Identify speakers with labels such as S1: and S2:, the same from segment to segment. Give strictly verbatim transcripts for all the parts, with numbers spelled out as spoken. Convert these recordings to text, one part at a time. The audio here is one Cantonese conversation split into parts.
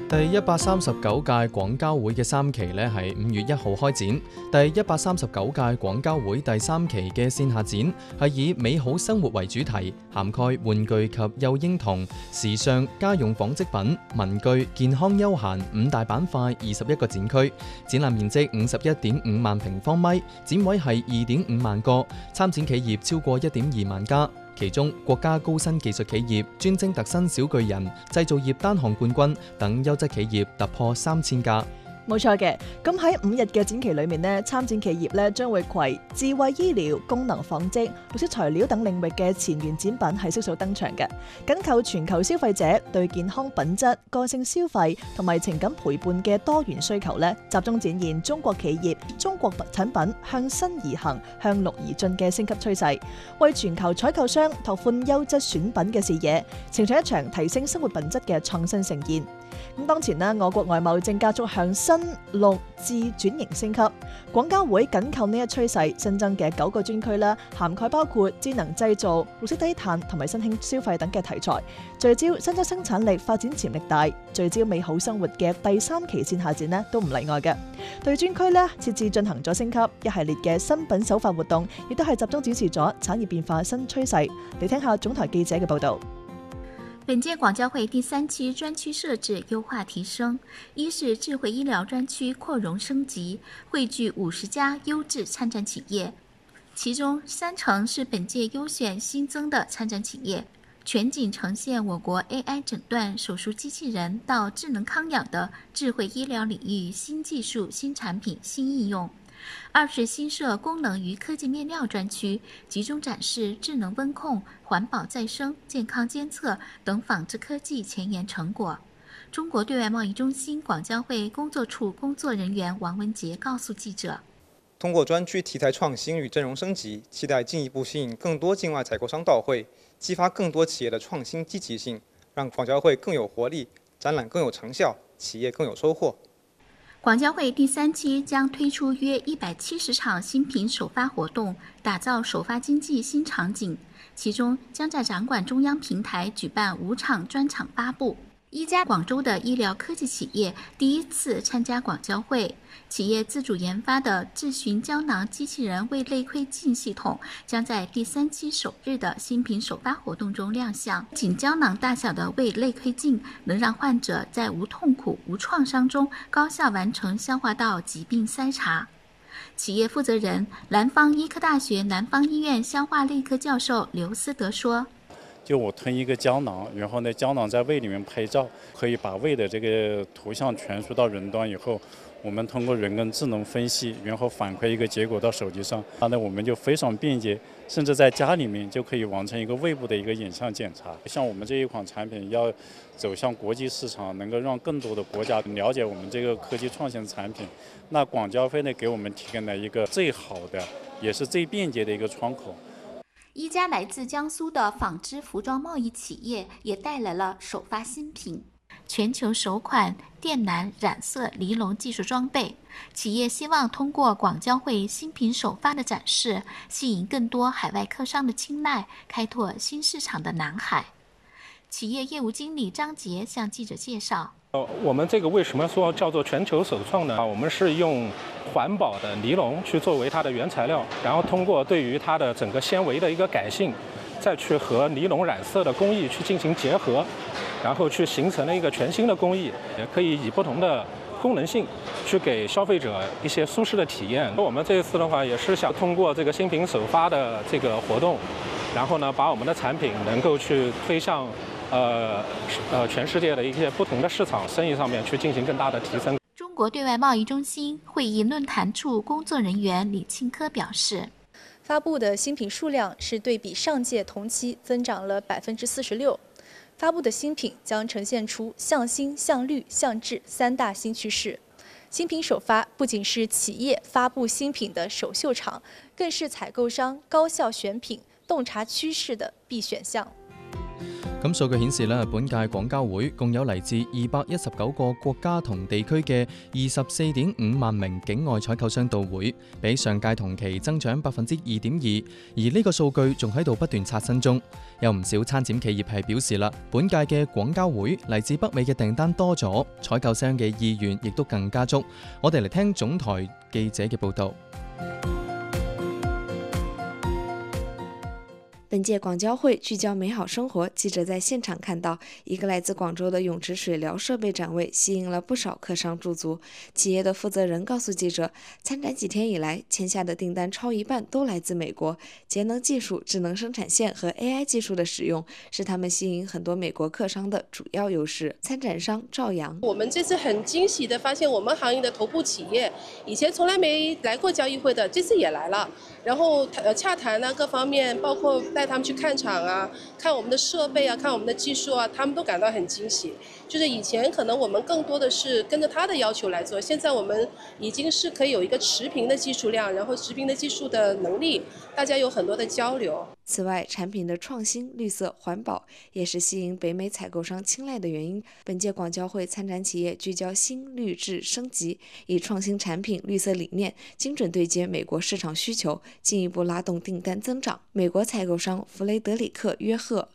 S1: 第一百三十九屆廣交會嘅三期咧係五月一號開展，第一百三十九屆廣交會第三期嘅線下展係以美好生活為主題，涵蓋玩具及幼嬰童、時尚、家用紡織品、文具、健康休閒五大板塊二十一個展區，展覽面積五十一點五萬平方米，展位係二點五萬個，參展企業超過一點二萬家。其中，國家高新技術企業、專精特新小巨人、製造業單項冠軍等優質企業突破三千家。
S2: 冇錯嘅，咁喺五日嘅展期裏面呢，參展企業呢將會攜智慧醫療、功能紡織、綠色材料等領域嘅前沿展品係悉數登場嘅，緊扣全球消費者對健康品質、個性消費同埋情感陪伴嘅多元需求呢，集中展現中國企業、中國產品向新而行、向綠而進嘅升級趨勢，為全球採購商拓寬優質選品嘅視野，呈現一場提升生活品質嘅創新盛宴。咁當前呢，我國外貿正加速向新綠智轉型升級。廣交會緊扣呢一趨勢，新增嘅九個專區啦，涵蓋包括智能製造、綠色低碳同埋新興消費等嘅題材，聚焦新質生產力發展潛力大，聚焦美好生活嘅第三期線下展呢都唔例外嘅。對專區呢設置進行咗升級，一系列嘅新品首發活動，亦都係集中展示咗產業變化新趨勢。嚟聽下總台記者嘅報導。
S3: 本届廣交會第三期專區設置優化提升，一是智慧醫療專區擴容升級，匯聚五十家優質參展企業，其中三成是本屆優選新增的參展企業，全景呈現我國 A I 診斷、手術機器人到智能康養的智慧醫療領域新技術、新產品、新應用。二是新設功能與科技面料專區，集中展示智能溫控、環保再生、健康監測等紡織科技前沿成果。中國對外貿易中心廣交會工作處工作人員王文杰告訴記者：
S4: 通過專區題材創新與陣容升級，期待進一步吸引更多境外採購商到會，激發更多企業的創新積極性，讓廣交會更有活力，展覽更有成效，企業更有收穫。
S3: 廣交會第三期將推出約一百七十場新品首發活動，打造首發經濟新場景。其中將在展館中央平台舉辦五場專場發布。一家廣州的醫療科技企業第一次參加廣交會，企業自主研發的智尋膠囊機器人胃內窺鏡系統將在第三期首日的新品首發活動中亮相。僅膠囊大小的胃內窺鏡能讓患者在無痛苦、無創傷中高效完成消化道疾病篩查。企業負責人、南方醫科大學南方醫院消化內科教授劉思德說：
S5: 就我吞一個膠囊，然後呢膠囊在胃裡面拍照，可以把胃的這個圖像傳輸到雲端以後，我們通過人工智能分析，然後反饋一個結果到手機上，那呢我們就非常便捷，甚至在家裡面就可以完成一個胃部的一個影像檢查。像我們這一款產品要走向國際市場，能夠讓更多的國家了解我們這個科技創新產品，那廣交會呢給我們提供了一個最好的，也是最便捷的一個窗口。
S3: 一家來自江蘇的紡織服裝貿易企業也帶來了首發新品，全球首款電藍染色尼龍技術裝備。企業希望通過廣交會新品首發的展示，吸引更多海外客商的青睞，開拓新市場的南海。企業業務經理張杰向記者介紹：
S6: 我們這個為什麼說叫做全球首創呢？我們是用環保的尼龍去作為它的原材料，然後通過對於它的整個纖維的一個改性，再去和尼龍染色的工藝去進行結合，然後去形成了一個全新的工藝，也可以以不同的功能性去給消費者一些舒適的體驗。我們這一次的話，也是想通過這個新品首發的這個活動，然後呢，把我們的產品能夠去推向呃呃全世界的一些不同的市場生意上面去進行更大的提升。
S3: 中國對外貿易中心會議論壇處工作人員李慶科表示，
S7: 發布的新品數量是對比上屆同期增長了百分之四十六。發布的新品將呈現出向新、向綠、向智三大新趨勢。新品首發不僅是企業發布新品的首秀場，更是採購商高效選品、洞察趨勢的必選項。
S1: 咁數據顯示咧，本屆廣交會共有嚟自二百一十九個國家同地區嘅二十四點五萬名境外採購商到會，比上屆同期增長百分之二點二，而呢個數據仲喺度不斷刷新中。有唔少參展企業係表示啦，本屆嘅廣交會嚟自北美嘅訂單多咗，採購商嘅意願亦都更加足。我哋嚟聽總台記者嘅報導。
S8: 本届廣交會聚焦美好生活，記者在現場看到一個來自廣州的泳池水療設備展位，吸引了不少客商駐足。企業的負責人告訴記者，參展幾天以來，簽下的訂單超一半都來自美國。節能技術、智能生產線和 A I 技術的使用，是他們吸引很多美國客商的主要優勢。參展商趙陽：
S9: 我們這次很驚喜的發現，我們行業的頭部企業，以前從來沒來過交易會的，這次也來了。然後呃洽談啊，各方面包括帶他們去看場啊，看我們的設備啊，看我們的技術啊，他們都感到很驚喜。就是以前可能我們更多的是跟着他的要求來做，現在我們已經是可以有一個持平的技術量，然後持平的技術的能力，大家有很多的交流。
S8: 此外，產品的創新、綠色、環保也是吸引北美採購商青睞的原因。本屆廣交會參展企業聚焦新、綠、智、升級，以創新產品、綠色理念，精準對接美國市場需求，進一步拉動訂單增長。美國採購商弗雷德里克約赫：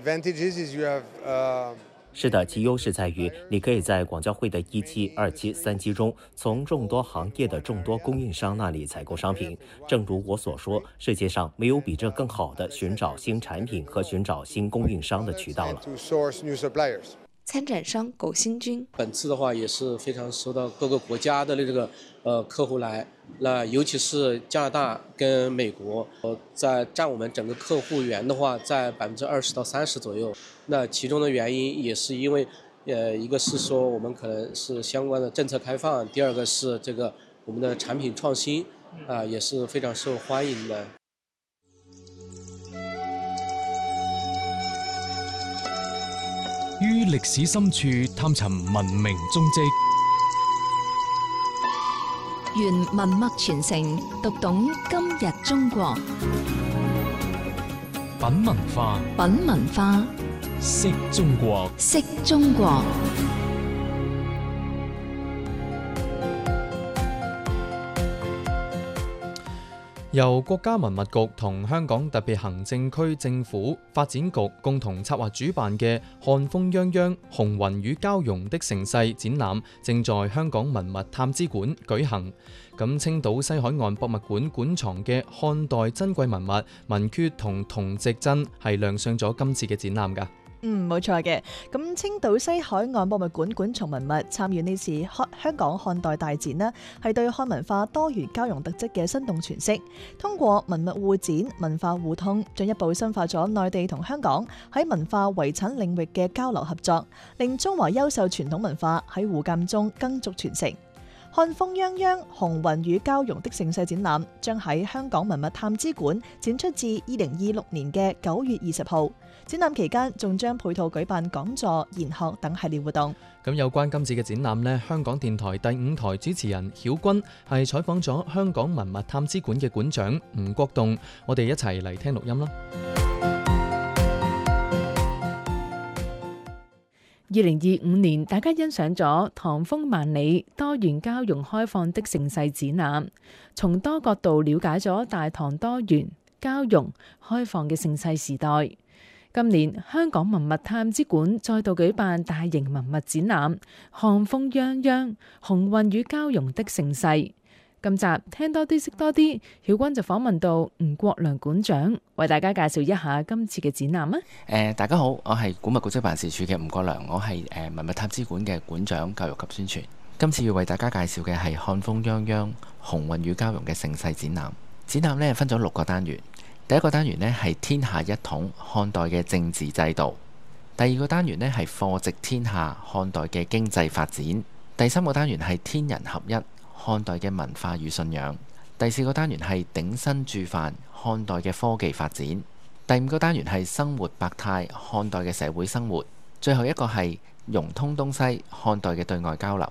S10: 是的，其優勢在於你可以在廣交會的一期、二期、三期中，從眾多行業的眾多供應商那裡採購商品。正如我所說，世界上沒有比這更好的尋找新產品和尋找新供應商的渠道了。
S8: 參展商苟新軍：
S11: 本次的話也是非常受到各個國家的這個呃客戶來，那尤其是加拿大跟美國，呃，在佔我們整個客戶源的話，在百分之二十到三十左右。那其中的原因也是因為，呃，一個是說我們可能是相關的政策開放，第二個是這個我們的產品創新，啊、呃，也是非常受歡迎的。
S12: 於歷史深處探尋文明蹤跡，
S13: 願文脈傳承，讀懂今日中國。
S12: 品文化，
S13: 品文化，
S12: 識中國，
S13: 識中國。
S1: 由國家文物局同香港特別行政區政府發展局共同策劃主辦嘅漢風泱泱紅雲與交融的盛世展覽，正在香港文物探知館舉行。咁青島西海岸博物館館藏嘅漢代珍貴文物文缺同銅值真係亮相咗今次嘅展覽㗎。
S2: 嗯，冇錯嘅。咁青島西海岸博物館館藏文物參與呢次香港漢代大展呢，係對漢文化多元交融特質嘅生動詮釋。通過文物互展、文化互通，進一步深化咗內地同香港喺文化遺產領域嘅交流合作，令中華優秀傳統文化喺互鑑中更續傳承。漢風泱泱紅雲與交融的盛世展覽將喺香港文物探知館展出至二零二六年嘅九月二十號。展覽期間仲將配套舉辦講座、研學等系列活動。
S1: 咁有關今次嘅展覽呢，香港電台第五台主持人曉君係採訪咗香港文物探知館嘅館長吳國棟，我哋一齊嚟聽錄音啦。
S14: 二零二五年，大家欣賞咗唐風萬里、多元交融開放的盛世展覽，從多角度了解咗大唐多元、交融、開放嘅盛世時代。今年香港文物探知館再度舉辦大型文物展覽，漢風泱泱，紅雲與交融的盛世。今集聽多啲識多啲，曉君就訪問到吳國良館長，為大家介紹一下今次嘅展覽啊！
S15: 誒，大家好，我係古物古蹟辦事處嘅吳國良，我係誒文物探知館嘅館長，教育及宣傳。今次要為大家介紹嘅係漢風泱泱，紅雲與交融嘅盛世展覽。展覽呢分咗六個單元，第一個單元呢係天下一統，漢代嘅政治制度；第二個單元呢係貨殖天下，漢代嘅經濟發展；第三個單元係天人合一，漢代嘅文化與信仰；第四個單元係鼎新鑄範，漢代嘅科技發展；第五個單元係生活百態，漢代嘅社會生活；最後一個係融通東西，漢代嘅對外交流。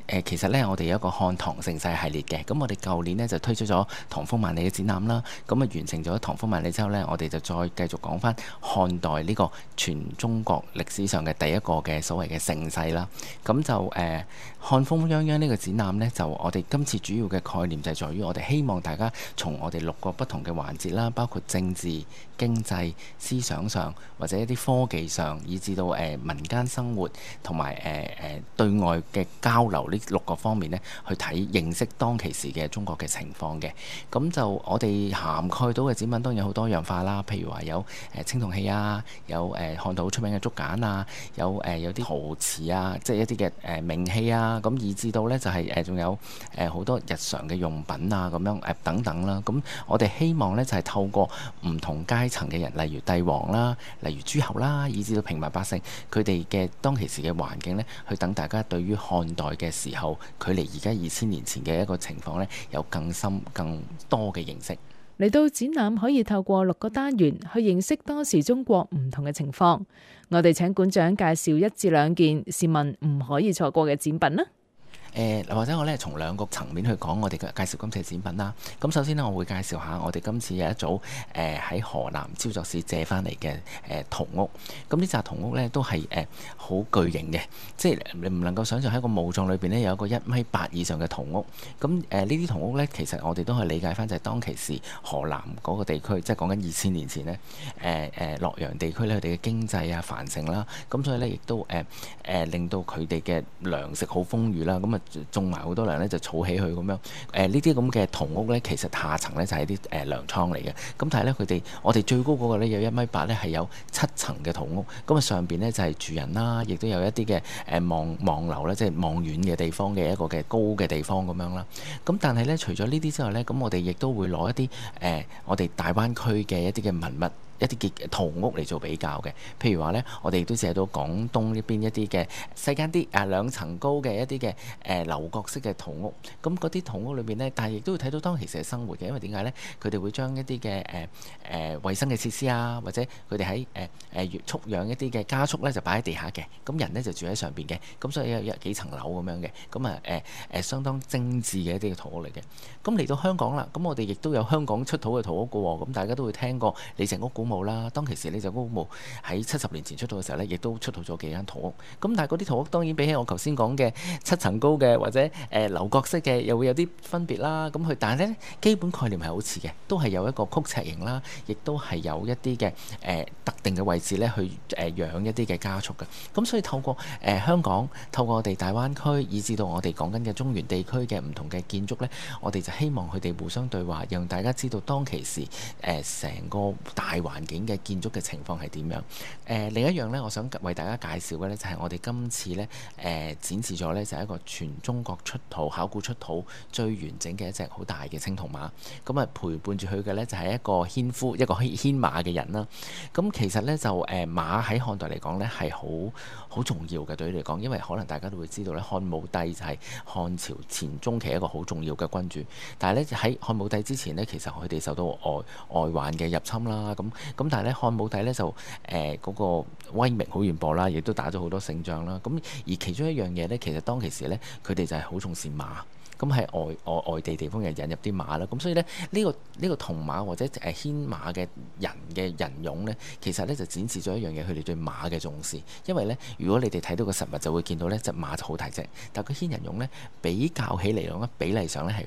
S15: 誒其實呢，我哋有一個漢唐盛世系列嘅，咁我哋舊年呢就推出咗唐風萬里嘅展覽啦，咁啊完成咗唐風萬里之後呢，我哋就再繼續講翻漢代呢個全中國歷史上嘅第一個嘅所謂嘅盛世啦。咁就誒、呃、漢風泱泱呢個展覽呢，就我哋今次主要嘅概念就係在於我哋希望大家從我哋六個不同嘅環節啦，包括政治、經濟、思想上或者一啲科技上，以至到誒、呃、民間生活同埋誒誒對外嘅交流呢六個方面呢，去睇認識當其時嘅中國嘅情況嘅。咁就我哋涵蓋到嘅展品當然有好多樣化啦，譬如話有誒青銅器啊，有誒漢代好出名嘅竹簡啊，有誒、呃、有啲陶瓷啊，即係一啲嘅誒名器啊，咁以至到呢，就係誒仲有誒好多日常嘅用品啊咁樣誒、呃、等等啦。咁我哋希望呢，就係、是、透過唔同階層嘅人，例如帝王啦，例如諸侯啦，以至到平民百姓，佢哋嘅當其時嘅環境呢，去等大家對於漢代嘅時候，距離而家二千年前嘅一個情況呢，有更深更多嘅認識。
S14: 嚟到展覽可以透過六個單元去認識當時中國唔同嘅情況。我哋請館長介紹一至兩件市民唔可以錯過嘅展品啦。
S15: 誒、呃、或者我咧從兩個層面去講我哋嘅介紹今次嘅展品啦。咁首先呢，我會介紹下我哋今次有一組誒喺、呃、河南焦作市借翻嚟嘅誒銅屋。咁呢紮銅屋呢，都係誒好巨型嘅，即係你唔能夠想象喺個墓葬裏邊呢，有一個一米八以上嘅銅屋。咁誒呢啲銅屋呢，其實我哋都可以理解翻就係當其時河南嗰個地區，即係講緊二千年前呢，誒誒洛陽地區呢，佢哋嘅經濟啊繁盛啦，咁所以呢，亦都誒誒、呃、令到佢哋嘅糧食好豐裕啦，咁啊〜種埋好多糧咧，就儲起佢咁樣。誒呢啲咁嘅銅屋咧，其實下層咧就係啲誒糧倉嚟嘅。咁但係咧，佢哋我哋最高嗰個咧有一米八咧，係有七層嘅銅屋。咁啊上邊咧就係住人啦，亦都有一啲嘅誒望望樓咧，即係望遠嘅地方嘅一個嘅高嘅地方咁樣啦。咁但係咧，除咗呢啲之外咧，咁我哋亦都會攞一啲誒、呃、我哋大灣區嘅一啲嘅文物。一啲嘅銅屋嚟做比較嘅，譬如話呢，我哋亦都借到廣東呢邊一啲嘅細間啲啊兩層高嘅一啲嘅誒樓閣式嘅銅屋，咁嗰啲銅屋裏面呢，但係亦都會睇到當其時嘅生活嘅，因為點解呢？佢哋會將一啲嘅誒誒衞生嘅設施啊，或者佢哋喺誒誒畜養一啲嘅家畜呢，就擺喺地下嘅，咁人呢就住喺上邊嘅，咁所以有有幾層樓咁樣嘅，咁啊誒誒相當精緻嘅一啲嘅銅屋嚟嘅。咁嚟到香港啦，咁我哋亦都有香港出土嘅銅屋嘅喎，咁大家都會聽過李鄭屋古墓啦，當其時呢隻古墓喺七十年前出土嘅時候呢，亦都出土咗幾間土屋。咁但係嗰啲土屋當然比起我頭先講嘅七層高嘅或者誒樓閣式嘅，又會有啲分別啦。咁佢但係呢，基本概念係好似嘅，都係有一個曲尺形啦，亦都係有一啲嘅誒特定嘅位置呢去誒養一啲嘅家畜嘅。咁所以透過誒、呃、香港，透過我哋大灣區，以至到我哋講緊嘅中原地區嘅唔同嘅建築呢，我哋就希望佢哋互相對話，讓大家知道當其時誒成、呃、個大環境嘅建築嘅情況係點樣？誒、呃、另一樣呢，我想為大家介紹嘅呢，就係、是、我哋今次呢誒、呃、展示咗呢，就係、是、一個全中國出土考古出土最完整嘅一隻好大嘅青銅馬。咁啊陪伴住佢嘅呢，就係、是、一個牽夫，一個牽馬嘅人啦。咁其實呢，就誒、呃、馬喺漢代嚟講呢，係好好重要嘅，對於嚟講，因為可能大家都會知道呢，漢武帝就係漢朝前中期一個好重要嘅君主。但係呢，喺漢武帝之前呢，其實佢哋受到外外患嘅入侵啦。咁咁但係咧，漢武帝咧就誒嗰、呃那個威名好遠播啦，亦都打咗好多勝仗啦。咁而其中一樣嘢咧，其實當其時咧，佢哋就係好重視馬。咁喺外外外地地方又引入啲馬啦。咁所以咧，呢、這個呢、這個銅馬或者誒牽馬嘅人嘅人俑咧，其實咧就展示咗一樣嘢，佢哋對馬嘅重視。因為咧，如果你哋睇到個實物，就會見到咧隻馬就好大隻，但係佢牽人俑咧比較起嚟講咧，比例上咧係